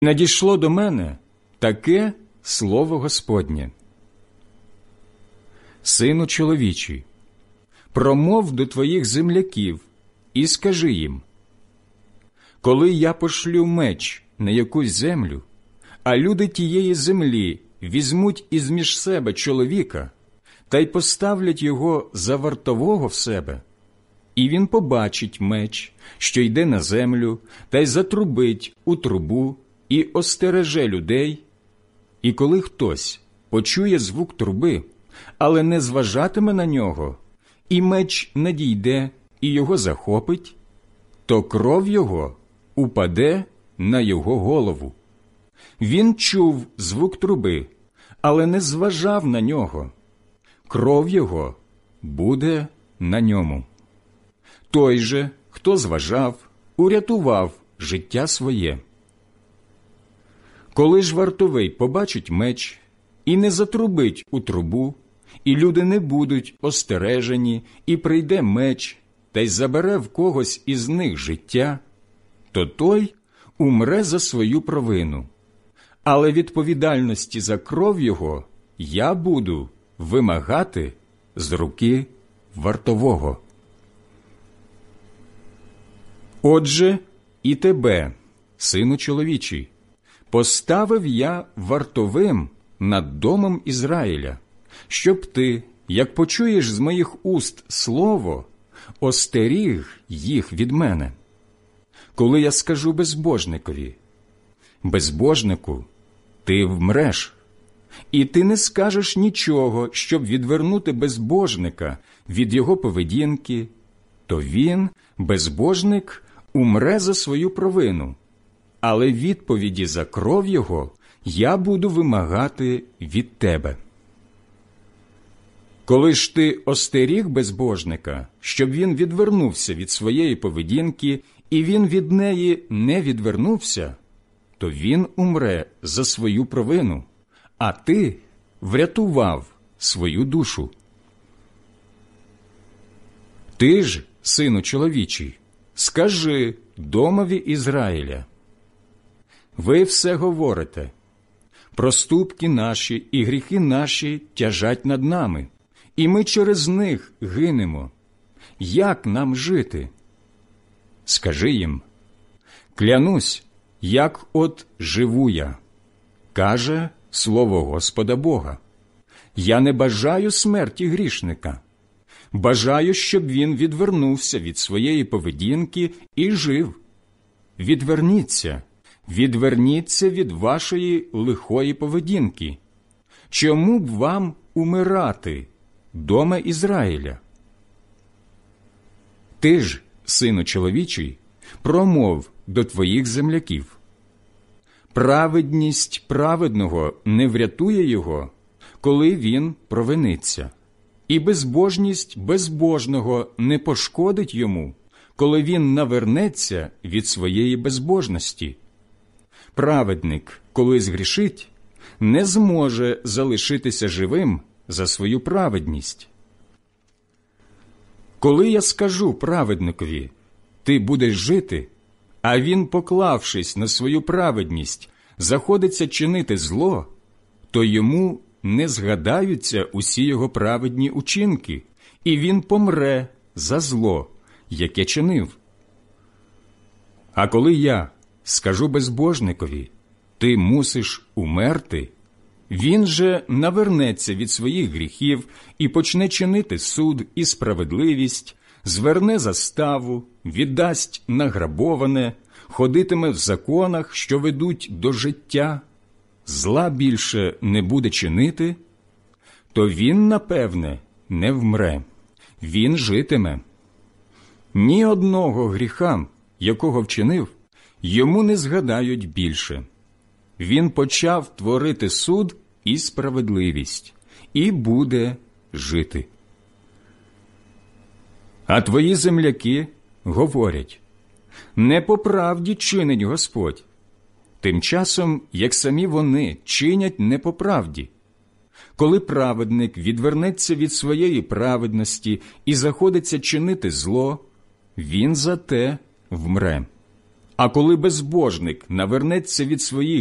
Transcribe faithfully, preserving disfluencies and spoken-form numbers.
Надійшло до мене таке слово Господнє. Сину чоловічий, промов до твоїх земляків і скажи їм: коли я пошлю меч на якусь землю, а люди тієї землі візьмуть із-між себе чоловіка та й поставлять його за вартового в себе, і він побачить меч, що йде на землю, та й затрубить у трубу, і остереже людей, і коли хтось почує звук труби, але не зважатиме на нього, і меч надійде і його захопить, то кров його упаде на його голову. Він чув звук труби, але не зважав на нього. Кров його буде на ньому. Той же, хто зважав, урятував життя своє. Коли ж вартовий побачить меч і не затрубить у трубу, і люди не будуть остережені, і прийде меч, та й забере в когось із них життя, то той умре за свою провину. Але відповідальності за кров його я буду вимагати з руки вартового. Отже, і тебе, сину чоловічий, поставив я вартовим над домом Ізраїля, щоб ти, як почуєш з моїх уст слово, остеріг їх від мене. Коли я скажу безбожникові: безбожнику, ти вмреш, і ти не скажеш нічого, щоб відвернути безбожника від його поведінки, то він, безбожник, умре за свою провину, але відповіді за кров його я буду вимагати від тебе. Коли ж ти остеріг безбожника, щоб він відвернувся від своєї поведінки, і він від неї не відвернувся, то він умре за свою провину, а ти врятував свою душу. Ти ж, сину чоловічий, скажи домові Ізраїля: ви все говорите, проступки наші і гріхи наші тяжать над нами, і ми через них гинемо. Як нам жити? Скажи їм: клянусь, як от живу я, каже слово Господа Бога. Я не бажаю смерті грішника. Бажаю, щоб він відвернувся від своєї поведінки і жив. Відверніться, відверніться від вашої лихої поведінки. Чому б вам умирати, доме Ізраїля? Ти ж, сину чоловічий, промов до твоїх земляків: праведність праведного не врятує його, коли він провиниться, і безбожність безбожного не пошкодить йому, коли він навернеться від своєї безбожності. Праведник, коли згрішить, не зможе залишитися живим за свою праведність. Коли я скажу праведникові: ти будеш жити, а він, поклавшись на свою праведність, заходиться чинити зло, то йому не згадаються усі його праведні учинки, і він помре за зло, яке чинив. А коли я скажу безбожникові: ти мусиш умерти, він же навернеться від своїх гріхів і почне чинити суд і справедливість, зверне заставу, віддасть награбоване, ходитиме в законах, що ведуть до життя, зла більше не буде чинити, то він, напевне, не вмре, він житиме. Ні одного гріха, якого вчинив, йому не згадають більше. Він почав творити суд і справедливість, і буде жити. А твої земляки говорять: не по правді чинить Господь, тим часом, як самі вони чинять не по правді. Коли праведник відвернеться від своєї праведності і заходиться чинити зло, він за те вмре. А коли безбожник навернеться від своїх